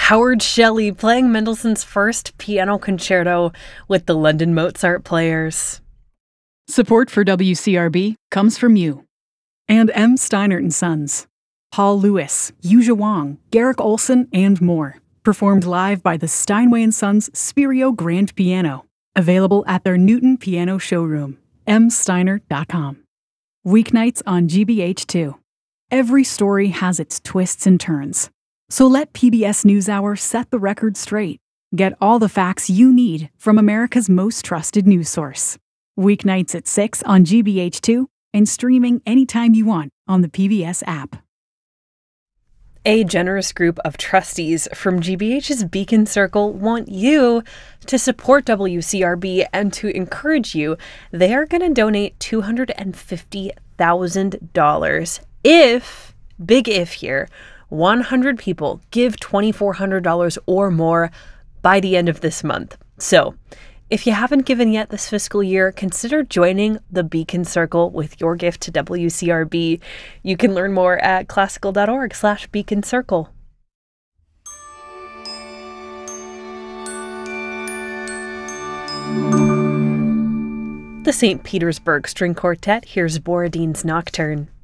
Howard Shelley playing Mendelssohn's first piano concerto with the London Mozart Players. Support for WCRB comes from you. And M. Steinert & Sons. Paul Lewis, Yuja Wang, Garrick Olson, and more. Performed live by the Steinway & Sons Spirio Grand Piano. Available at their Newton Piano Showroom. msteinert.com. Weeknights on GBH2. Every story has its twists and turns. So let PBS NewsHour set the record straight. Get all the facts you need from America's most trusted news source. Weeknights at 6 on GBH2 and streaming anytime you want on the PBS app. A generous group of trustees from GBH's Beacon Circle want you to support WCRB and to encourage you. They are going to donate $250,000 if, big if here, 100 people give $2,400 or more by the end of this month. So, if you haven't given yet this fiscal year, consider joining the Beacon Circle with your gift to WCRB. You can learn more at classical.org/Beacon Circle. The St. Petersburg String Quartet here's Borodine's Nocturne.